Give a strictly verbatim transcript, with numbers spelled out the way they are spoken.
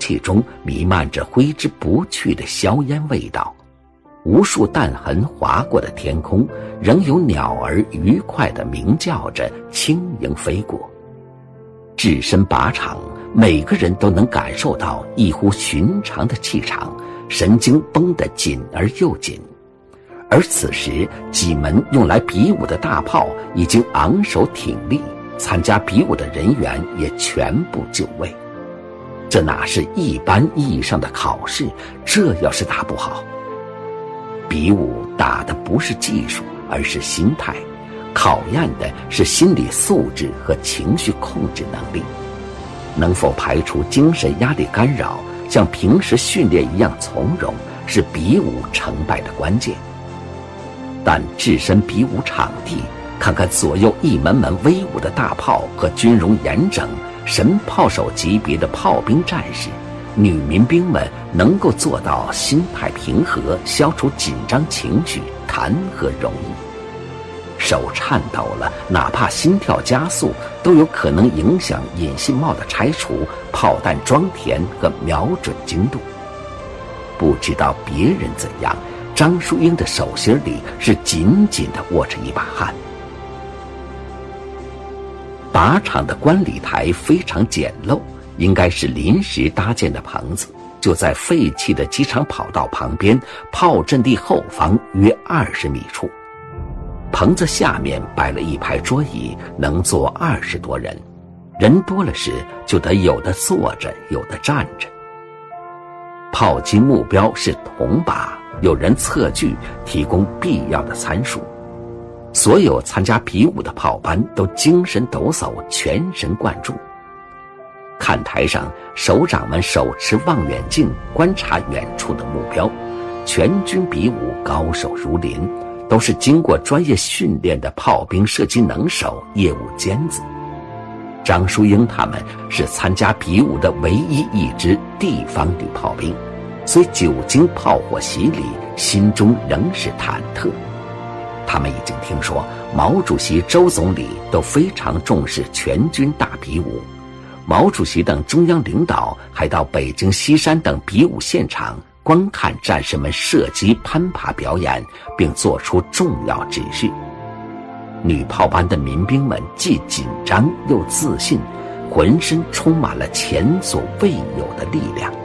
气中弥漫着挥之不去的硝烟味道，无数弹痕划过的天空，仍有鸟儿愉快地鸣叫着轻盈飞过。置身靶场，每个人都能感受到异乎寻常的气场，神经绷得紧而又紧。而此时，几门用来比武的大炮已经昂首挺立，参加比武的人员也全部就位。这哪是一般意义上的考试，这要是打不好，比武打的不是技术，而是心态，考验的是心理素质和情绪控制能力。能否排除精神压力干扰，像平时训练一样从容，是比武成败的关键。但置身比武场地，看看左右一门门威武的大炮和军容严整、神炮手级别的炮兵战士，女民兵们能够做到心态平和，消除紧张情绪，谈何容易？手颤抖了，哪怕心跳加速，都有可能影响引信帽的拆除、炮弹装填和瞄准精度。不知道别人怎样，张淑英的手心里是紧紧地握着一把汗。靶场的观礼台非常简陋，应该是临时搭建的棚子，就在废弃的机场跑道旁边，炮阵地后方约二十米处。棚子下面摆了一排桌椅，能坐二十多人，人多了时就得有的坐着，有的站着。炮击目标是铜靶，有人测距，提供必要的参数。所有参加比武的炮班都精神抖擞，全神贯注。看台上，首长们手持望远镜观察远处的目标。全军比武高手如林，都是经过专业训练的炮兵射击能手、业务尖子。张淑英他们是参加比武的唯一一支地方女炮兵，虽久经炮火洗礼，心中仍是忐忑。他们已经听说毛主席、周总理都非常重视全军大比武，毛主席等中央领导还到北京西山等比武现场观看战士们射击攀爬表演，并作出重要指示。女炮班的民兵们既紧张又自信，浑身充满了前所未有的力量。